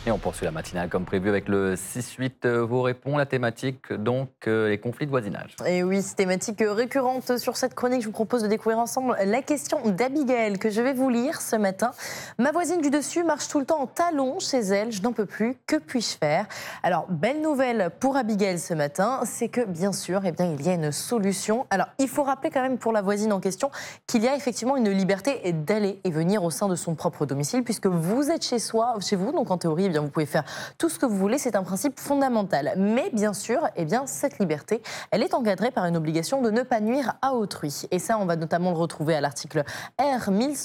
Et on poursuit la matinale comme prévu avec le 6-8 vous répond, la thématique donc les conflits de voisinage. Et oui, thématique récurrente sur cette chronique. Je vous propose de découvrir ensemble la question d'Abigail que je vais vous lire ce matin. Ma voisine du dessus marche tout le temps en talons chez elle. Je n'en peux plus. Que puis-je faire? Alors, belle nouvelle pour Abigail ce matin, c'est que bien sûr, il y a une solution. Alors, il faut rappeler quand même pour la voisine en question qu'il y a effectivement une liberté d'aller et venir au sein de son propre domicile puisque vous êtes chez vous. Donc en théorie, vous pouvez faire tout ce que vous voulez. C'est un principe fondamental. Mais bien sûr, cette liberté, elle est encadrée par une obligation de ne pas nuire à autrui. Et ça, on va notamment le retrouver à l'article R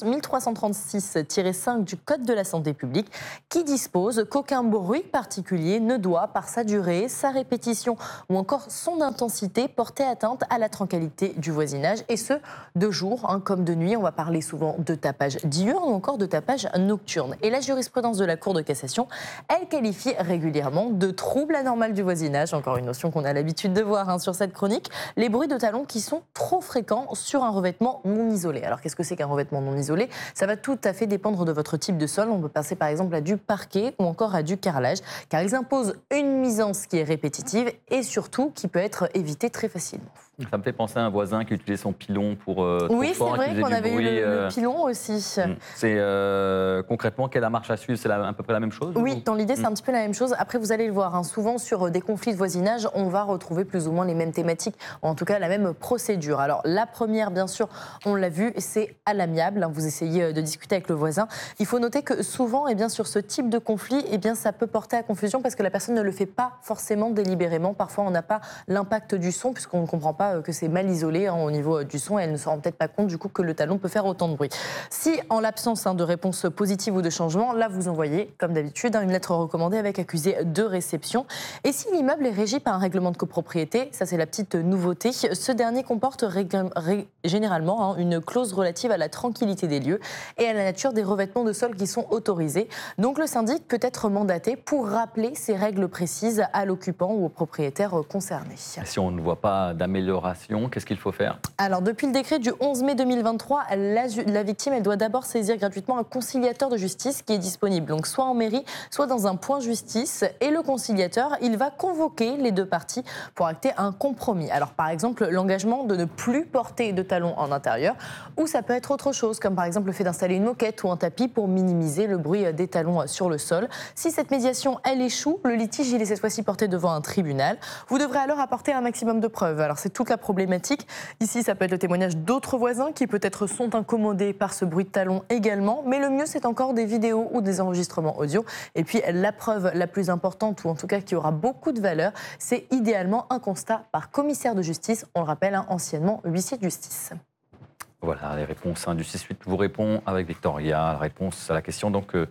1336-5 du Code de la santé publique qui dispose qu'aucun bruit particulier ne doit, par sa durée, sa répétition ou encore son intensité, porter atteinte à la tranquillité du voisinage. Et ce, de jour comme de nuit. On va parler souvent de tapage diurne ou encore de tapage nocturne. Et la jurisprudence de la Cour de cassation, elle qualifie régulièrement de trouble anormal du voisinage, encore une notion qu'on a l'habitude de voir sur cette chronique, les bruits de talons qui sont trop fréquents sur un revêtement non isolé. Alors qu'est-ce que c'est qu'un revêtement non isolé? Ça va tout à fait dépendre de votre type de sol. On peut passer par exemple à du parquet ou encore à du carrelage, car ils imposent une nuisance qui est répétitive et surtout qui peut être évitée très facilement. Ça me fait penser à un voisin qui utilisait son pilon pour Oui, trop fort, c'est vrai qu'on avait eu le pilon aussi. C'est concrètement quelle marche à suivre? C'est à peu près la même chose? Oui, dans l'idée, c'est un petit peu la même chose. Après, vous allez le voir, souvent sur des conflits de voisinage, on va retrouver plus ou moins les mêmes thématiques, ou en tout cas la même procédure. Alors, la première, bien sûr, on l'a vu, c'est à l'amiable. Vous essayez de discuter avec le voisin. Il faut noter que souvent, sur ce type de conflit, ça peut porter à confusion parce que la personne ne le fait pas forcément délibérément. Parfois, on n'a pas l'impact du son puisqu'on ne comprend pas que c'est mal isolé au niveau du son et elle ne se rend peut-être pas compte du coup que le talon peut faire autant de bruit. Si en l'absence de réponse positive ou de changement, là vous envoyez comme d'habitude une lettre recommandée avec accusé de réception. Et si l'immeuble est régi par un règlement de copropriété, ça c'est la petite nouveauté, ce dernier comporte généralement une clause relative à la tranquillité des lieux et à la nature des revêtements de sol qui sont autorisés. Donc le syndic peut être mandaté pour rappeler ces règles précises à l'occupant ou au propriétaire concerné. Si on ne voit pas d'amélioration, qu'est-ce qu'il faut faire? Alors, depuis le décret du 11 mai 2023, la victime, elle doit d'abord saisir gratuitement un conciliateur de justice qui est disponible, donc soit en mairie, soit dans un point justice. Et le conciliateur, il va convoquer les deux parties pour acter un compromis. Alors, par exemple, l'engagement de ne plus porter de talons en intérieur, ou ça peut être autre chose, comme par exemple le fait d'installer une moquette ou un tapis pour minimiser le bruit des talons sur le sol. Si cette médiation, elle échoue, le litige, il est cette fois-ci porté devant un tribunal. Vous devrez alors apporter un maximum de preuves. Alors, c'est toute la problématique. Ici, ça peut être le témoignage d'autres voisins qui peut-être sont incommodés par ce bruit de talons également. Mais le mieux, c'est encore des vidéos ou des enregistrements audio. Et puis, la preuve la plus importante, ou en tout cas qui aura beaucoup de valeur, c'est idéalement un constat par commissaire de justice. On le rappelle, anciennement huissier de justice. Voilà, les réponses du 6-8 vous répond avec Victoria. La réponse à la question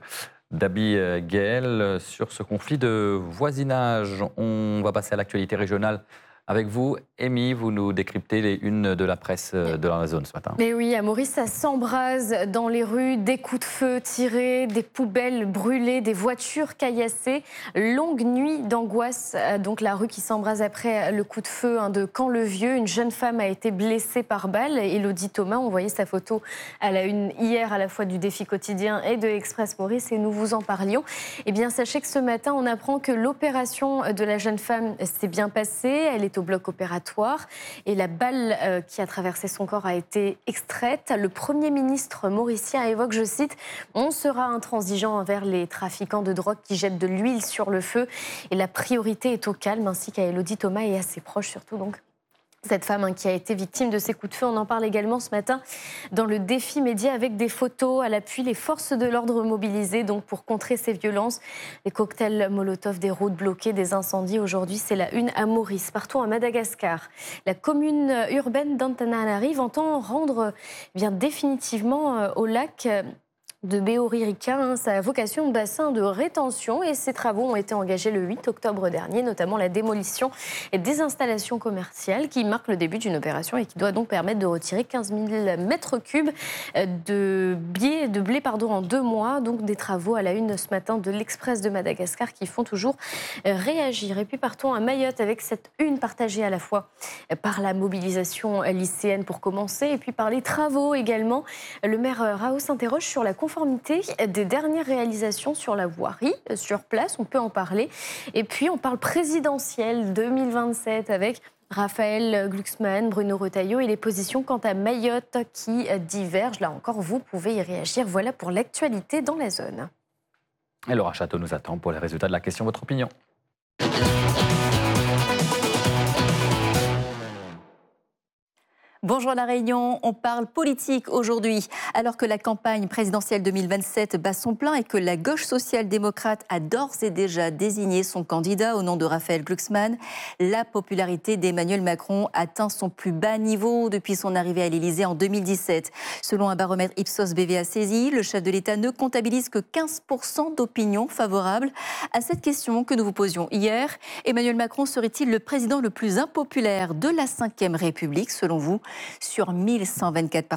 d'Abigail sur ce conflit de voisinage. On va passer à l'actualité régionale. Avec vous, Amy, vous nous décryptez les unes de la presse de la zone ce matin. Mais oui, à Maurice, ça s'embrase dans les rues, des coups de feu tirés, des poubelles brûlées, des voitures caillassées. Longue nuit d'angoisse, donc la rue qui s'embrase après le coup de feu de Camp-le-Vieux. Une jeune femme a été blessée par balle. Élodie Thomas, on voyait sa photo à la une hier à la fois du Défi quotidien et de l'Express Maurice et nous vous en parlions. Eh bien, sachez que ce matin, on apprend que l'opération de la jeune femme s'est bien passée. Elle est au bloc opératoire et la balle qui a traversé son corps a été extraite. Le Premier ministre mauricien évoque, je cite, « On sera intransigeant envers les trafiquants de drogue qui jettent de l'huile sur le feu et la priorité est au calme » ainsi qu'à Élodie Thomas et à ses proches surtout donc. Cette femme qui a été victime de ces coups de feu, on en parle également ce matin dans le Défi Média avec des photos à l'appui, les forces de l'ordre mobilisées donc pour contrer ces violences. Les cocktails Molotov, des routes bloquées, des incendies. Aujourd'hui, c'est la une à Maurice. Partout à Madagascar, la commune urbaine d'Antananarive entend rendre définitivement au lac de Béoririka, sa vocation de bassin de rétention et ces travaux ont été engagés le 8 octobre dernier, notamment la démolition et des installations commerciales qui marquent le début d'une opération et qui doit donc permettre de retirer 15 000 mètres cubes de blé en 2 mois. Donc des travaux à la une ce matin de l'Express de Madagascar qui font toujours réagir. Et puis partons à Mayotte avec cette une partagée à la fois par la mobilisation lycéenne pour commencer et puis par les travaux également. Le maire Rao s'interroge sur la conformité conformité des dernières réalisations sur la voirie, sur place, on peut en parler. Et puis on parle présidentielle 2027 avec Raphaël Glucksmann, Bruno Retailleau et les positions quant à Mayotte qui divergent. Là encore, vous pouvez y réagir. Voilà pour l'actualité dans la zone. Et Laura Château nous attend pour les résultats de la question. Votre opinion? Bonjour La Réunion, on parle politique aujourd'hui. Alors que la campagne présidentielle 2027 bat son plein et que la gauche social-démocrate a d'ores et déjà désigné son candidat au nom de Raphaël Glucksmann, la popularité d'Emmanuel Macron atteint son plus bas niveau depuis son arrivée à l'Élysée en 2017. Selon un baromètre Ipsos BVA saisi, le chef de l'État ne comptabilise que 15% d'opinion favorable à cette question que nous vous posions hier. Emmanuel Macron serait-il le président le plus impopulaire de la Ve République selon vous? Sur 1124